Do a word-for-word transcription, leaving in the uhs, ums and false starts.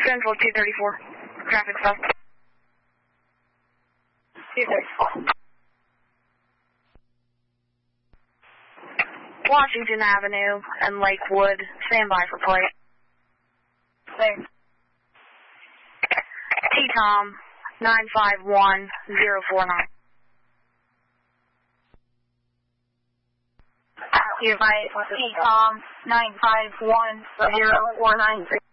Central two thirty-four. Traffic stop. two thirty-four. Washington Avenue and Lakewood. Stand by for plate. There. T-Tom nine five one zero four nine. T-Tom nine five one zero four nine.